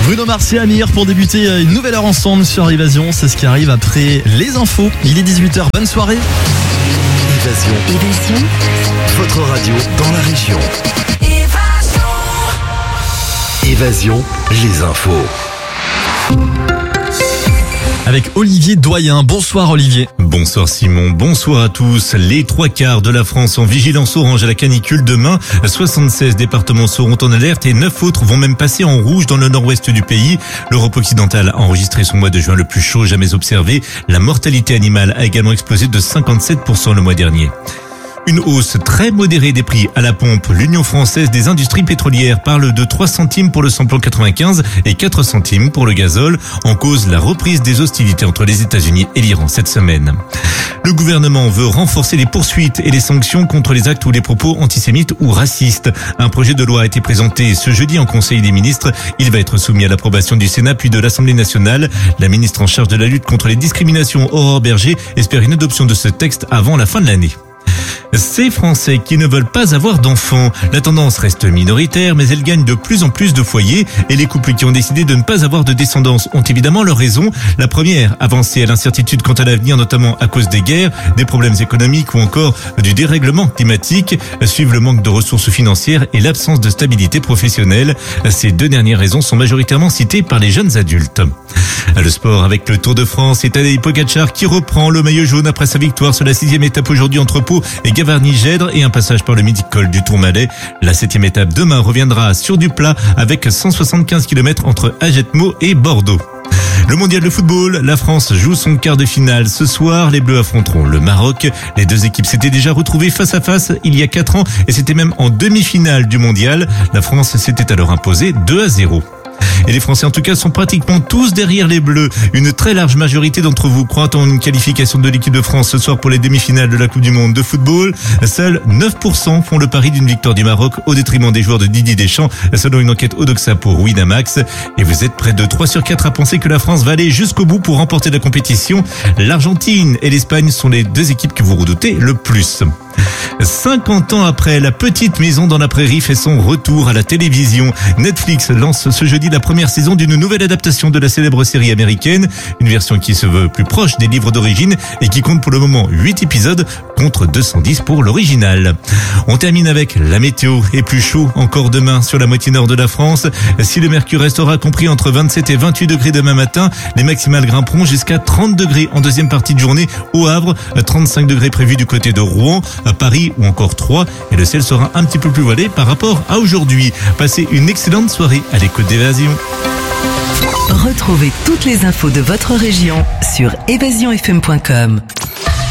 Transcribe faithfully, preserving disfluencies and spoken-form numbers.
Bruno Mars et Amir pour débuter une nouvelle heure ensemble sur Évasion. C'est ce qui arrive après les infos. Il est dix-huit heures. Bonne soirée. Évasion. Évasion. Votre radio dans la région. Évasion. Évasion, les infos. Avec Olivier Doyen. Bonsoir Olivier. Bonsoir Simon, bonsoir à tous. Les trois quarts de la France en vigilance orange à la canicule demain. soixante-seize départements seront en alerte et neuf autres vont même passer en rouge dans le nord-ouest du pays. L'Europe occidentale a enregistré son mois de juin le plus chaud jamais observé. La mortalité animale a également explosé de cinquante-sept pour cent le mois dernier. Une hausse très modérée des prix à la pompe. L'Union française des industries pétrolières parle de trois centimes pour le samplon quatre-vingt-quinze et quatre centimes pour le gazole. En cause, la reprise des hostilités entre les États-Unis et l'Iran cette semaine. Le gouvernement veut renforcer les poursuites et les sanctions contre les actes ou les propos antisémites ou racistes. Un projet de loi a été présenté ce jeudi en Conseil des ministres. Il va être soumis à l'approbation du Sénat puis de l'Assemblée nationale. La ministre en charge de la lutte contre les discriminations, Aurore Berger, espère une adoption de ce texte avant la fin de l'année. Ces Français qui ne veulent pas avoir d'enfants. La tendance reste minoritaire, mais elle gagne de plus en plus de foyers et les couples qui ont décidé de ne pas avoir de descendance ont évidemment leur raison. La première, avancer à l'incertitude quant à l'avenir, notamment à cause des guerres, des problèmes économiques ou encore du dérèglement climatique, suivent le manque de ressources financières et l'absence de stabilité professionnelle. Ces deux dernières raisons sont majoritairement citées par les jeunes adultes. Le sport avec le Tour de France et Tadej Pogacar qui reprend le maillot jaune après sa victoire sur la sixième étape aujourd'hui entre Pau et Gavarnie-Gèdre et un passage par le mythique col du Tourmalet. La septième étape demain reviendra sur du plat avec cent soixante-quinze kilomètres entre Agetmo et Bordeaux. Le mondial de football, la France joue son quart de finale. Ce soir, les Bleus affronteront le Maroc. Les deux équipes s'étaient déjà retrouvées face à face il y a quatre ans et c'était même en demi-finale du mondial. La France s'était alors imposée deux à zéro. Et les Français en tout cas sont pratiquement tous derrière les Bleus. Une très large majorité d'entre vous croient en une qualification de l'équipe de France ce soir pour les demi-finales de la Coupe du Monde de football. Seuls neuf pour cent font le pari d'une victoire du Maroc au détriment des joueurs de Didier Deschamps, selon une enquête Odoxa pour Winamax. Et vous êtes près de trois sur quatre à penser que la France va aller jusqu'au bout pour remporter la compétition. L'Argentine et l'Espagne sont les deux équipes que vous redoutez le plus. cinquante ans après, La Petite Maison dans la Prairie fait son retour à la télévision. Netflix lance ce jeudi la première saison d'une nouvelle adaptation de la célèbre série américaine. Une version qui se veut plus proche des livres d'origine et qui compte pour le moment huit épisodes contre deux cent dix pour l'original. On termine avec la météo et plus chaud encore demain sur la moitié nord de la France. Si le mercure restera compris entre vingt-sept et vingt-huit degrés demain matin, les maximales grimperont jusqu'à trente degrés en deuxième partie de journée. Au Havre, trente-cinq degrés prévus du côté de Rouen, à Paris ou encore Troyes, et le ciel sera un petit peu plus voilé par rapport à aujourd'hui. Passez une excellente soirée à l'écoute d'Évasion. Retrouvez toutes les infos de votre région sur évasion f m point com.